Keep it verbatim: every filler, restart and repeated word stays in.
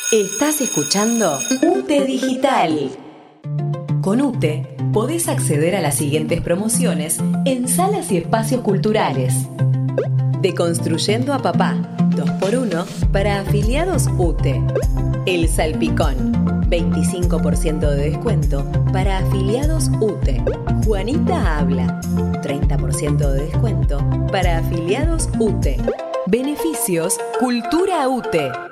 Estás escuchando UTE Digital. Con UTE podés acceder a las siguientes promociones en salas y espacios culturales. Deconstruyendo a Papá, dos por uno para afiliados UTE. El Salpicón, veinticinco por ciento de descuento para afiliados UTE. Juanita Habla, treinta por ciento de descuento para afiliados UTE. Beneficios Cultura UTE.